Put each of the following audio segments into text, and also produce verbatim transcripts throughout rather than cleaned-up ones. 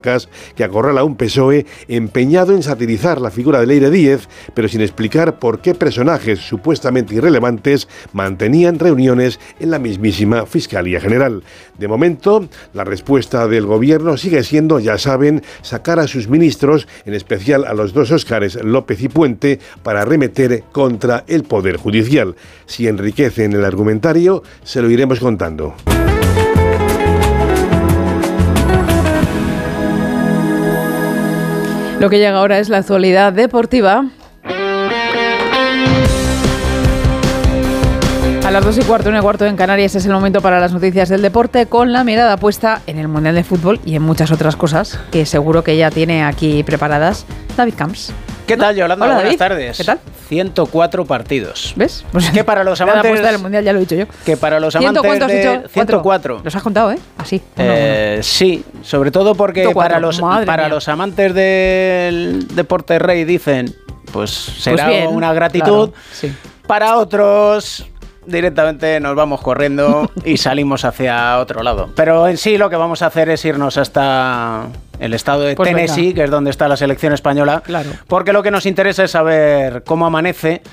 que acorrala a un P S O E empeñado en satirizar la figura de Leire Díez, pero sin explicar por qué personajes supuestamente irrelevantes mantenían reuniones en la mismísima Fiscalía General. De momento, la respuesta del gobierno sigue siendo, ya saben, sacar a sus ministros, en especial a los dos Óscares López y Puente, para arremeter contra el Poder Judicial. Si enriquecen el argumentario, se lo iremos contando. Lo que llega ahora es la actualidad deportiva. A las dos y cuarto, una y cuarto en Canarias es el momento para las noticias del deporte, con la mirada puesta en el Mundial de Fútbol y en muchas otras cosas que seguro que ya tiene aquí preparadas David Camps. ¿Qué tal, Yolanda? Hola, Buenas David. tardes. ¿Qué tal? ciento cuatro partidos. ¿Ves? Pues que para los amantes la del Mundial ya lo he dicho yo. Que para los amantes ¿Cuántos has de dicho? ciento cuatro. Los has contado, ¿eh? Así. Uno, Eh, uno. sí, sobre todo porque ciento cuatro. para los Madre para mía. los amantes del deporte rey dicen, pues será Pues bien, una gratitud. claro, sí. Para otros directamente nos vamos corriendo y salimos hacia otro lado. Pero en sí lo que vamos a hacer es irnos hasta el estado de Pues Tennessee, venga. que es donde está la selección española, Claro. porque lo que nos interesa es saber cómo amanece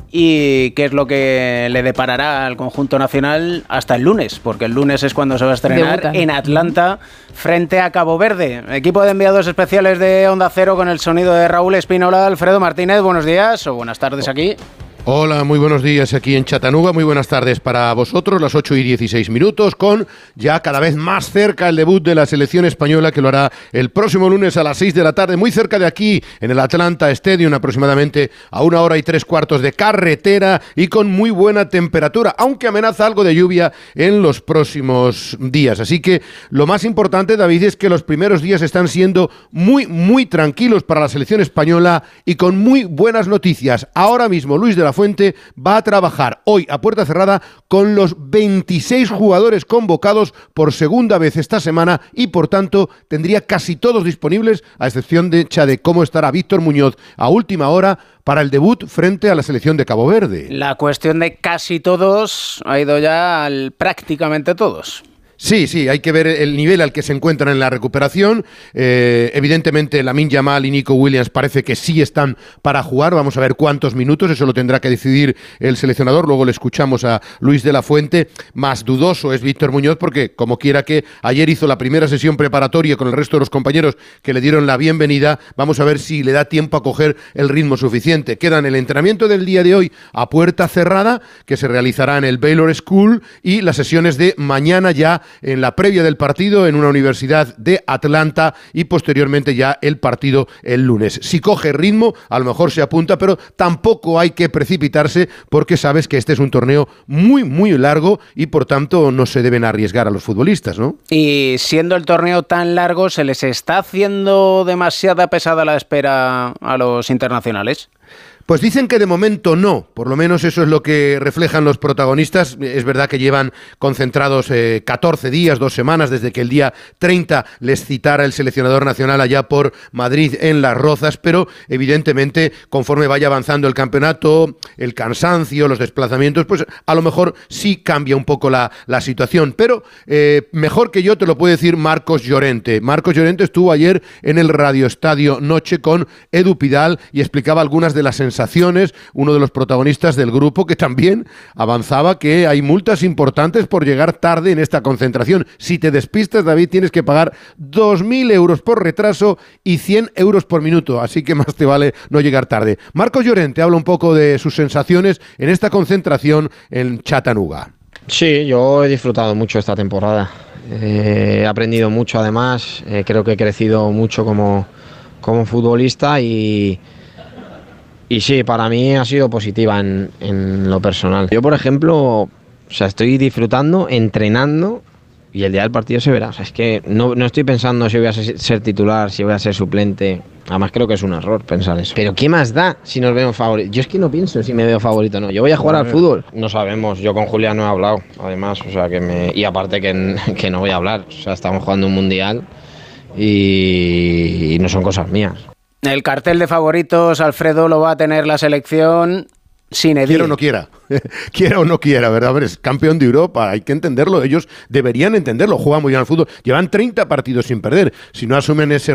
y qué es lo que le deparará al conjunto nacional hasta el lunes, porque el lunes es cuando se va a estrenar Debutan. en Atlanta frente a Cabo Verde. Equipo de enviados especiales de Onda Cero con el sonido de Raúl Espínola. Alfredo Martínez, buenos días o buenas tardes aquí. Hola, muy buenos días aquí en Chattanooga, muy buenas tardes para vosotros, las ocho y dieciséis minutos, con ya cada vez más cerca el debut de la selección española, que lo hará el próximo lunes a las seis de la tarde, muy cerca de aquí, en el Atlanta Stadium, aproximadamente a una hora y tres cuartos de carretera y con muy buena temperatura, aunque amenaza algo de lluvia en los próximos días. Así que lo más importante, David, es que los primeros días están siendo muy, muy tranquilos para la selección española y con muy buenas noticias. Ahora mismo Luis de la Fuente va a trabajar hoy a puerta cerrada con los veintiséis jugadores convocados por segunda vez esta semana y por tanto tendría casi todos disponibles, a excepción de, de cómo estará Víctor Muñoz a última hora para el debut frente a la selección de Cabo Verde. La cuestión de casi todos ha ido ya al prácticamente todos. Sí, sí, hay que ver el nivel al que se encuentran en la recuperación. Eh, evidentemente, Lamine Yamal y Nico Williams parece que sí están para jugar. Vamos a ver cuántos minutos, eso lo tendrá que decidir el seleccionador. Luego le escuchamos a Luis de la Fuente. Más dudoso es Víctor Muñoz porque, como quiera que ayer hizo la primera sesión preparatoria con el resto de los compañeros que le dieron la bienvenida, vamos a ver si le da tiempo a coger el ritmo suficiente. Quedan el entrenamiento del día de hoy a puerta cerrada, que se realizará en el Baylor School, y las sesiones de mañana ya en la previa del partido en una universidad de Atlanta y posteriormente ya el partido el lunes. Si coge ritmo, a lo mejor se apunta, pero tampoco hay que precipitarse porque sabes que este es un torneo muy, muy largo y por tanto no se deben arriesgar a los futbolistas, ¿no? Y siendo el torneo tan largo, ¿se les está haciendo demasiada pesada la espera a los internacionales? Pues dicen que de momento no, por lo menos eso es lo que reflejan los protagonistas. Es verdad que llevan concentrados eh, catorce días, dos semanas, desde que el día treinta les citara el seleccionador nacional allá por Madrid en Las Rozas, pero evidentemente conforme vaya avanzando el campeonato, el cansancio, los desplazamientos, pues a lo mejor sí cambia un poco la, la situación, pero eh, mejor que yo te lo puede decir Marcos Llorente. Marcos Llorente estuvo ayer en el Radio Estadio Noche con Edu Pidal y explicaba algunas de las sensaciones. Uno de los protagonistas del grupo que también avanzaba que hay multas importantes por llegar tarde en esta concentración. Si te despistas, David, tienes que pagar dos mil euros por retraso y cien euros por minuto, así que más te vale no llegar tarde. Marcos Llorente habla un poco de sus sensaciones en esta concentración en Chattanooga. Sí, yo he disfrutado mucho esta temporada. Eh, he aprendido mucho además, eh, creo que he crecido mucho como, como futbolista y... Y sí, para mí ha sido positiva en, en lo personal. Yo, por ejemplo, o sea, estoy disfrutando, entrenando y el día del partido se verá. O sea, es que no, no estoy pensando si voy a ser, ser titular, si voy a ser suplente. Además creo que es un error pensar eso. Pero ¿qué más da si nos vemos favoritos? Yo es que no pienso si me veo favorito o no. Yo voy a jugar al fútbol. No sabemos. Yo con Julián no he hablado, además. O sea, que me... Y aparte que, que no voy a hablar. O sea, estamos jugando un mundial y, y no son cosas mías. El cartel de favoritos, Alfredo, lo va a tener la selección Zinedine. Quiera o no quiera. Quiera o no quiera, ¿verdad? A ver, es campeón de Europa, hay que entenderlo. Ellos deberían entenderlo. Juegan muy bien al fútbol. Llevan treinta partidos sin perder. Si no asumen ese